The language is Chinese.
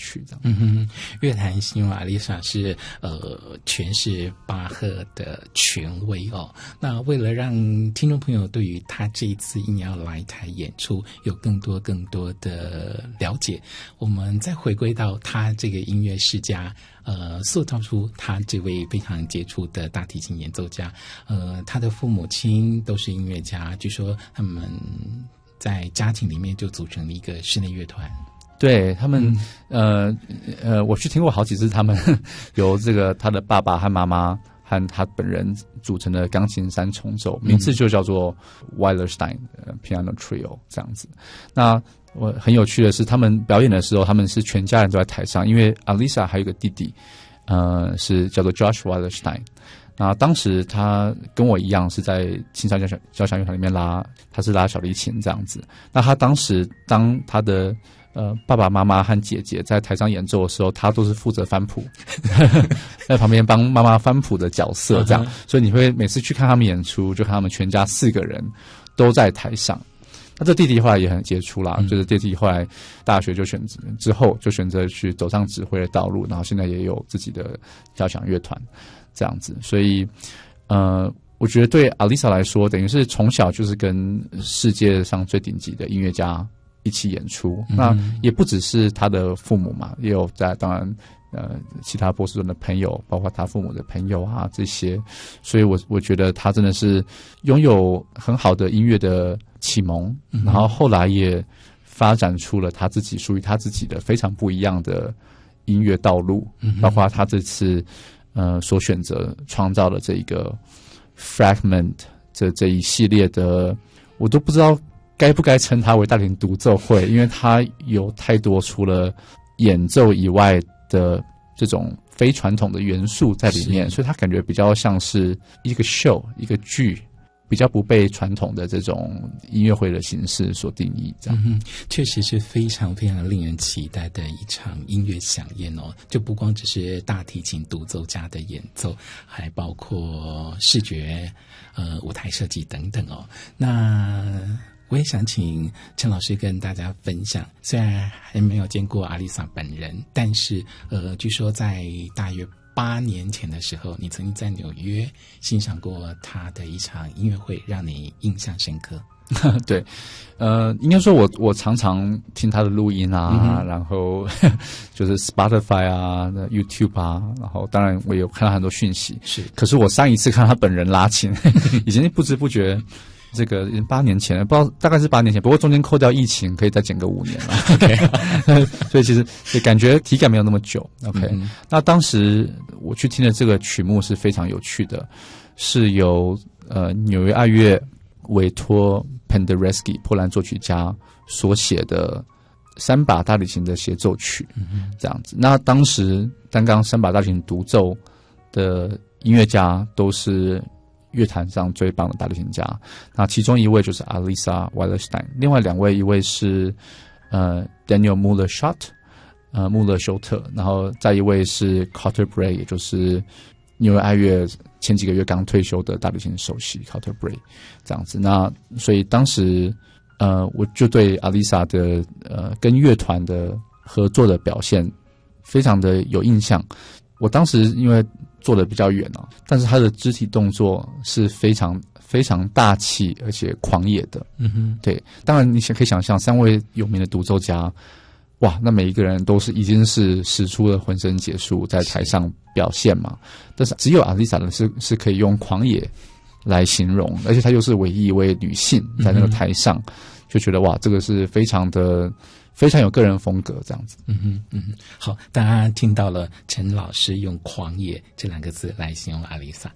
去这样。 乐坛形容阿丽莎是诠释巴赫的权威哦。那为了让听众朋友对于他这一次应邀来台演出有更多的了解，我们再回归到他这个音乐世家，塑造出他这位非常杰出的大提琴演奏家。他的父母亲都是音乐家，据说他们在家庭里面就组成了一个室内乐团。 对他们，我去听过好几次，他们由这个他的爸爸和妈妈和他本人组成的钢琴三重奏，名字就叫做 Weilerstein Piano Trio 这样子。那我很有趣的是，他们表演的时候，他们是全家人都在台上，因为 Alisa 还有一个弟弟，是叫做 Josh Weilerstein。那当时他跟我一样是在青山交响乐团里面他是拉小提琴这样子。那他当时当他的爸爸妈妈和姐姐在台上演奏的时候，他都是负责翻谱，在旁边帮妈妈翻谱的角色这样。所以你会每次去看他们演出，就看他们全家4个人都在台上。那这弟弟后来也很杰出啦，就是弟弟后来大学之后就选择去走上指挥的道路，然后现在也有自己的交响乐团这样子。所以我觉得对 Alisa 来说，等于是从小就是跟世界上最顶级的音乐家一起演出。那也不只是他的父母嘛，也有当然其他波士顿的朋友，包括他父母的朋友啊这些。所以我觉得他真的是拥有很好的音乐的启蒙，然后后来也发展出了他自己属于他自己的非常不一样的音乐道路，包括他这次所选择创造的这一个 Fragment 这一系列的，我都不知道该不该称它为大提琴独奏会，因为它有太多除了演奏以外的这种非传统的元素在里面，所以它感觉比较像是一个 show 一个剧，比较不被传统的这种音乐会的形式所定义这样。 确实是非常非常令人期待的一场音乐飨宴哦，就不光只是大提琴独奏家的演奏，还包括视觉舞台设计等等哦。那我也想请陈老师跟大家分享，虽然还没有见过阿丽莎本人，但是据说在大约8年前的时候，你曾经在纽约欣赏过他的一场音乐会，让你印象深刻。 对，应该说我常常听他的录音啊，然后就是 Spotify 啊、YouTube 啊，然后当然我也有看到很多讯息。 是， 可是我上一次看他本人拉琴，已经不知不觉。这个8年前，不知道大概是8年前，不过中间扣掉疫情，可以再减个5年了。OK， 所以其实也感觉体感没有那么久。OK，那当时我去听的这个曲目是非常有趣的，是由纽约爱乐委托 Penderecki 波兰作曲家所写的3把大提琴的协奏曲，这样子。那当时担纲3把大提琴独奏的音乐家都是乐坛上最棒的大提琴家，那其中一位就是 Alisa Weilerstein， 另外2位，一位是Daniel Muller-Schott， 穆勒休特，然后再一位是 Carter Bray， 也就是纽约爱乐前几个月刚退休的大提琴首席 Carter Bray， 这样子。那所以当时我就对 Alisa 的跟乐团的合作的表现非常的有印象。我当时因为坐得比较远哦，但是他的肢体动作是非常非常大气而且狂野的。对，当然你可以想象3位有名的独奏家，哇，那每一个人都是已经是使出了浑身解数在台上表现嘛。但是只有阿丽莎呢是可以用狂野来形容，而且她又是唯一一位女性在那个台上，就觉得哇，这个是非常有个人风格这样子。 好，大家听到了陈老师用狂野这2个字来形容阿丽莎。